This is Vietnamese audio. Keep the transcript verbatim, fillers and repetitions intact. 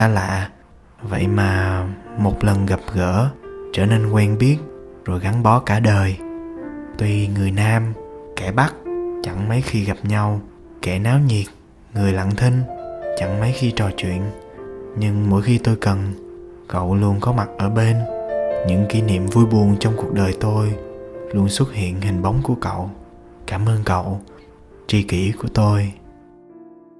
Đã lạ, vậy mà một lần gặp gỡ trở nên quen biết rồi gắn bó cả đời. Tuy người Nam, kẻ Bắc chẳng mấy khi gặp nhau, kẻ náo nhiệt, người lặng thinh, chẳng mấy khi trò chuyện, nhưng mỗi khi tôi cần, cậu luôn có mặt ở bên. Những kỷ niệm vui buồn trong cuộc đời tôi luôn xuất hiện hình bóng của cậu. Cảm ơn cậu, tri kỷ của tôi.